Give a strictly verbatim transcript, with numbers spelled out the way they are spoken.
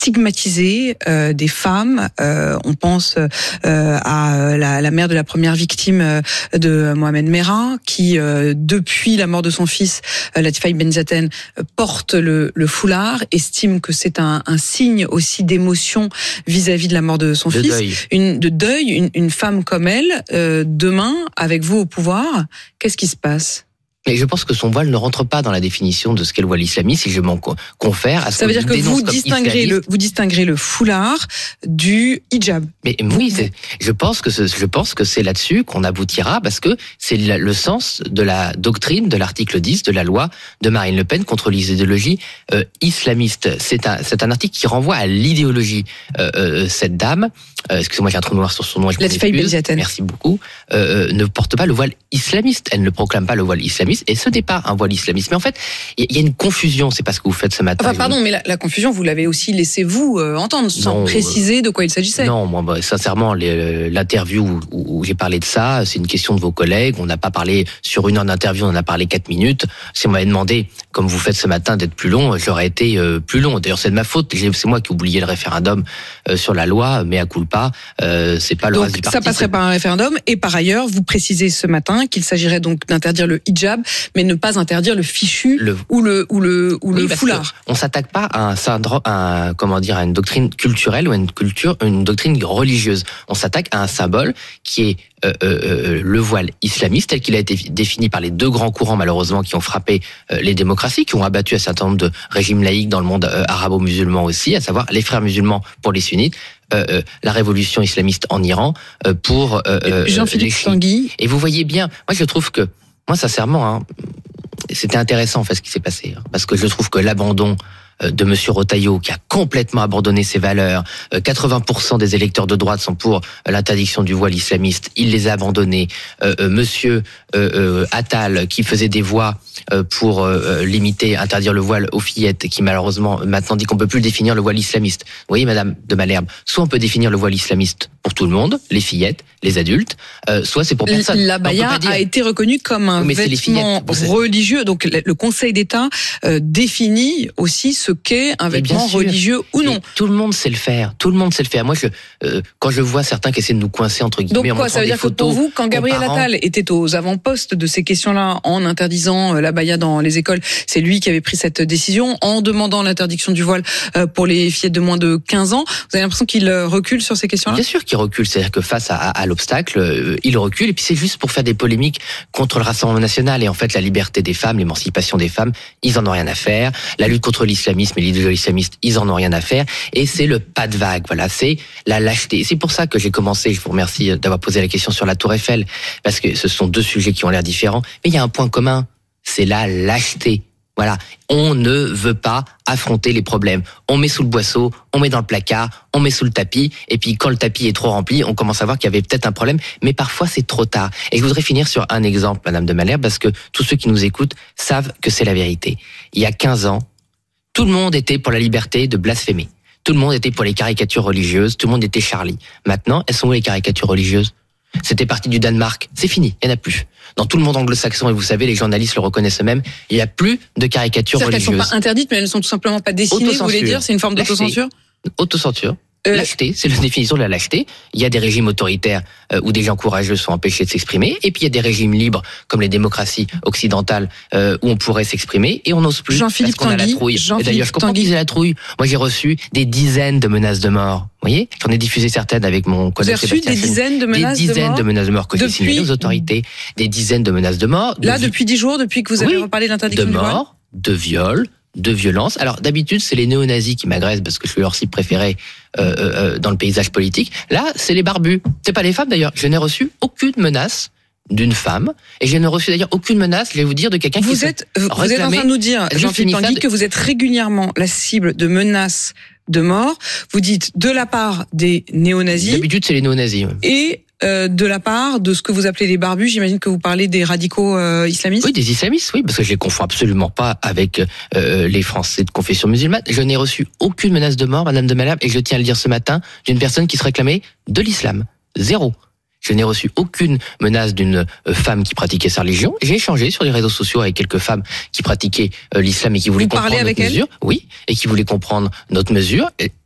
stigmatiser euh, des femmes. Euh, on pense euh, à la, la mère de la première victime de Mohamed Merah, qui euh, depuis la mort de son fils, euh, Latifa Ben Zaten, porte le, le foulard, estime que c'est un, un signe aussi d'émotion vis-à-vis de la mort de son de fils, deuil. Une, de deuil. Une, une femme comme elle, euh, demain, avec vous au pouvoir, qu'est-ce qui se passe ? Mais je pense que son voile ne rentre pas dans la définition de ce qu'est le voile islamiste, si je m'en confère à ce Ça veut dire que vous distinguerez le, vous distinguerez le foulard du hijab. Mais oui, c'est, je pense que ce, je pense que c'est là-dessus qu'on aboutira, parce que c'est le, le sens de la doctrine de l'article dix de la loi de Marine Le Pen contre les idéologies euh, islamistes. C'est un, c'est un article qui renvoie à l'idéologie. Euh, euh, cette dame, euh, excusez-moi, j'ai un trou noir sur son nom, je Latifa Ben Zaten. Merci beaucoup. Euh, ne porte pas le voile islamiste. Elle ne proclame pas le voile islamiste. Et ce n'est pas un voile islamiste. Mais en fait, il y a une confusion, c'est pas ce que vous faites ce matin. Enfin, pardon, mais la, la confusion, vous l'avez aussi laissé vous euh, entendre, sans non, préciser de quoi il s'agissait. Non, moi, bah, sincèrement, les, l'interview où, où j'ai parlé de ça, c'est une question de vos collègues. On n'a pas parlé sur une heure d'interview, on en a parlé quatre minutes. Si on m'avait demandé, comme vous faites ce matin, d'être plus long, j'aurais été euh, plus long. D'ailleurs, c'est de ma faute. C'est moi qui oubliais le référendum euh, sur la loi, mais à culpa, euh, c'est pas le donc, reste du parti. Ça passerait c'est... par un référendum. Et par ailleurs, vous précisez ce matin qu'il s'agirait donc d'interdire le hijab, mais ne pas interdire le fichu le... ou le ou le ou oui, le foulard. On s'attaque pas à un syndrome, à un, comment dire, à une doctrine culturelle ou à une culture, une doctrine religieuse. On s'attaque à un symbole qui est euh, euh, le voile islamiste tel qu'il a été défini par les deux grands courants malheureusement qui ont frappé euh, les démocraties, qui ont abattu un certain nombre de régimes laïques dans le monde euh, arabo-musulman aussi, à savoir les frères musulmans pour les sunnites. Euh, euh, la révolution islamiste en Iran euh, pour euh, Jean-Philippe Tanguy. Et vous voyez bien, moi je trouve que, moi sincèrement, hein, c'était intéressant en fait ce qui s'est passé, hein, parce que je trouve que l'abandon de Monsieur Retailleau, qui a complètement abandonné ses valeurs. quatre-vingts pour cent des électeurs de droite sont pour l'interdiction du voile islamiste. Il les a abandonnés. Euh, euh, Monsieur euh, euh, Attal, qui faisait des voix euh, pour euh, limiter, interdire le voile aux fillettes, qui malheureusement maintenant dit qu'on peut plus définir le voile islamiste. Vous voyez, Madame de Malherbe, soit on peut définir le voile islamiste pour tout le monde, les fillettes, les adultes, euh, soit c'est pour personne. L'abaya a été reconnu comme un oui, vêtement religieux. Donc le Conseil d'État euh, définit aussi ce qu'est un vêtement religieux ou non. Et tout le monde sait le faire. Tout le monde sait le faire. Moi, je, euh, quand je vois certains qui essaient de nous coincer entre guillemets, donc quoi, ça veut dire que pour vous, quand Gabriel Attal était aux avant-postes de ces questions-là, en interdisant l'abaya dans les écoles, c'est lui qui avait pris cette décision, en demandant l'interdiction du voile pour les fillettes de moins de quinze ans. Vous avez l'impression qu'il recule sur ces questions-là ? Bien sûr qu'il recule. C'est-à-dire que face à, à, à l'obstacle, euh, il recule. Et puis c'est juste pour faire des polémiques contre le Rassemblement national. Et en fait, la liberté des femmes, l'émancipation des femmes, ils en ont rien à faire. La lutte contre l'islamisme et l'idéologie islamiste, ils en ont rien à faire. Et c'est le pas de vague. Voilà, c'est la lâcheté. Et c'est pour ça que j'ai commencé. Je vous remercie d'avoir posé la question sur la Tour Eiffel, parce que ce sont deux sujets qui ont l'air différents. Mais il y a un point commun, c'est la lâcheté. Voilà, on ne veut pas affronter les problèmes. On met sous le boisseau, on met dans le placard, on met sous le tapis, et puis quand le tapis est trop rempli, on commence à voir qu'il y avait peut-être un problème, mais parfois c'est trop tard. Et je voudrais finir sur un exemple, Madame de Malherbe, parce que tous ceux qui nous écoutent savent que c'est la vérité. Il y a quinze ans, tout le monde était pour la liberté de blasphémer. Tout le monde était pour les caricatures religieuses, tout le monde était Charlie. Maintenant, elles sont où les caricatures religieuses ? C'était parti du Danemark, c'est fini, il n'y en a plus. Dans tout le monde anglo-saxon, et vous savez, les journalistes le reconnaissent eux-mêmes, il n'y a plus de caricatures religieuses. Elles ne sont pas interdites, mais elles ne sont tout simplement pas dessinées, vous voulez dire ? C'est une forme d'autocensure ? Autocensure. Euh... Lâcheté, c'est la définition de la lâcheté. Il y a des régimes autoritaires euh, où des gens courageux sont empêchés de s'exprimer, et puis il y a des régimes libres, comme les démocraties occidentales, euh, où on pourrait s'exprimer, et on n'ose plus, Jean-Philippe parce qu'on Tanguy, a la trouille. Jean-Philippe et d'ailleurs, je comprends qu'ils aient la trouille. Moi, j'ai reçu des dizaines de menaces de mort. Vous voyez, j'en ai diffusé certaines avec mon collègue Sébastien. Vous avez reçu des dizaines de menaces de mort ? Des dizaines de menaces de mort que j'ai signalées aux autorités. Des dizaines de menaces de mort. Là, depuis dix jours, depuis que vous avez oui, reparlé de l'interdiction de du voile ? mort, de viol, de violence. Alors d'habitude, c'est les néo-nazis qui m'agressent parce que je suis leur cible préférée euh, euh, dans le paysage politique. Là, c'est les barbus. C'est pas les femmes d'ailleurs. Je n'ai reçu aucune menace d'une femme, et je n'ai reçu d'ailleurs aucune menace, je vais vous dire, de quelqu'un vous qui êtes, Vous êtes en train de nous dire, Jean-Philippe Tanguy, de... que vous êtes régulièrement la cible de menaces de mort. Vous dites de la part des néo-nazis. D'habitude, c'est les néo-nazis. Ouais. Et euh, de la part de ce que vous appelez les barbus, j'imagine que vous parlez des radicaux euh, islamistes. Oui, des islamistes, oui, parce que je les confonds absolument pas avec euh, les Français de confession musulmane. Je n'ai reçu aucune menace de mort, Madame de Malherbe, et je tiens à le dire ce matin, d'une personne qui se réclamait de l'islam. Zéro. Je n'ai reçu aucune menace d'une femme qui pratiquait sa religion. J'ai échangé sur les réseaux sociaux avec quelques femmes qui pratiquaient l'islam et qui voulaient Vous comprendre parlez notre avec mesure. Elle ? Oui, et qui voulaient comprendre notre mesure.